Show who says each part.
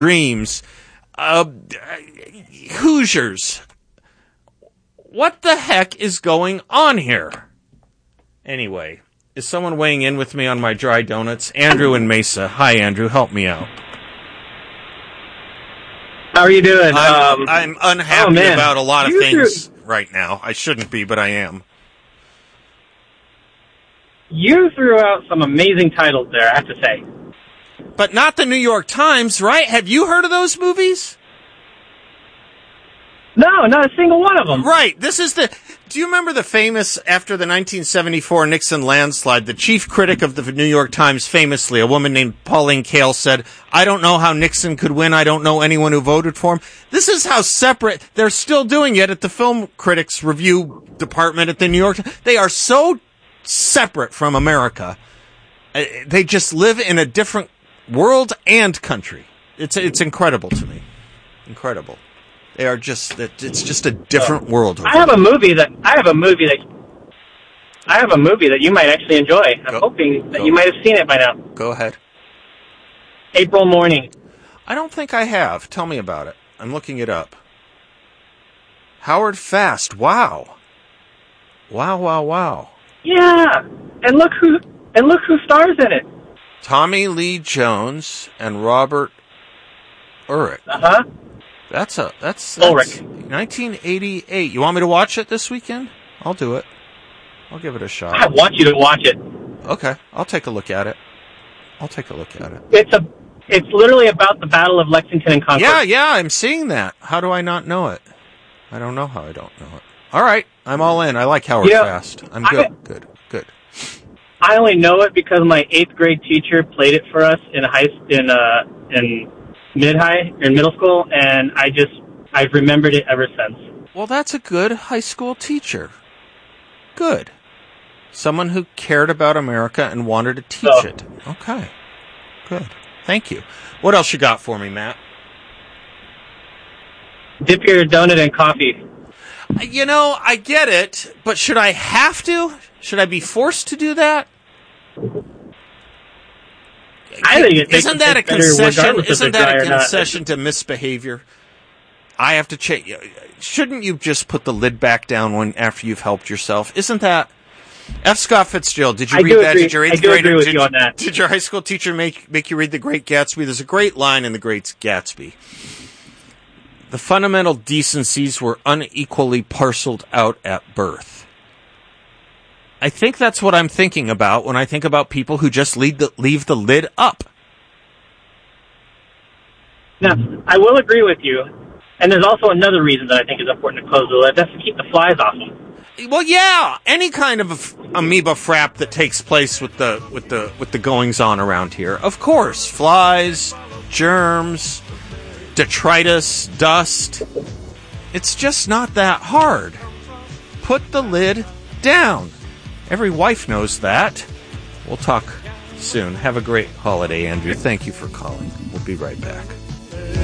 Speaker 1: dreams. Hoosiers. What the heck is going on here? Anyway, is someone weighing in with me on my dry donuts? Andrew in Mesa. Hi, Andrew. Help me out.
Speaker 2: How are you doing?
Speaker 1: I'm unhappy about a lot of things right now. I shouldn't be, but I am.
Speaker 2: You threw out some amazing titles there, I have to say.
Speaker 1: But not the New York Times, right? Have you heard of those movies?
Speaker 2: No, not a single one of them.
Speaker 1: Right. Do you remember the famous, after the 1974 Nixon landslide, the chief critic of the New York Times famously, a woman named Pauline Kael, said, "I don't know how Nixon could win. I don't know anyone who voted for him." This is how separate, they're still doing it at the Film Critics Review Department at the New York Times. They are so separate from America. They just live in a different world and country. It's incredible to me. Incredible. They are just, it's just a different world.
Speaker 2: I have a movie that you might actually enjoy. I'm hoping that you might have seen it by now.
Speaker 1: Go ahead.
Speaker 2: April Morning.
Speaker 1: I don't think I have. Tell me about it. I'm looking it up. Howard Fast. Wow. Wow.
Speaker 2: Yeah. And look who stars in it.
Speaker 1: Tommy Lee Jones and Robert Urich.
Speaker 2: Uh-huh.
Speaker 1: That's
Speaker 2: Ulrich.
Speaker 1: 1988. You want me to watch it this weekend? I'll do it. I'll give it a shot.
Speaker 2: I want you to watch it.
Speaker 1: Okay, I'll take a look at it.
Speaker 2: It's literally about the Battle of Lexington and Concord.
Speaker 1: Yeah, I'm seeing that. How do I not know it? I don't know how I don't know it. All right, I'm all in. I like Howard Fast. I'm good. Good.
Speaker 2: I only know it because my 8th grade teacher played it for us in middle school, and I've remembered it ever since.
Speaker 1: Well, that's a good high school teacher. Good. Someone who cared about America and wanted to teach it. Okay. Good. Thank you. What else you got for me, Matt?
Speaker 2: Dip your donut in coffee.
Speaker 1: You know, I get it, but should I have to? Should I be forced to do that?
Speaker 2: I think
Speaker 1: isn't that a concession? Isn't that a concession to misbehavior? I have to check. Shouldn't you just put the lid back down after you've helped yourself? Isn't that F. Scott Fitzgerald? Did you read that? Did your 8th grader?
Speaker 2: Agree with you on that.
Speaker 1: Did your high school teacher make you read The Great Gatsby? There's a great line in The Great Gatsby. The fundamental decencies were unequally parceled out at birth. I think that's what I'm thinking about when I think about people who just leave the lid up.
Speaker 2: Now, I will agree with you. And there's also another reason that I think is important to close the lid. That's to keep the flies off them.
Speaker 1: Well, yeah, any kind of amoeba frap that takes place with the goings on around here. Of course, flies, germs, detritus, dust. It's just not that hard. Put the lid down. Every wife knows that. We'll talk soon. Have a great holiday, Andrew. Thank you for calling. We'll be right back.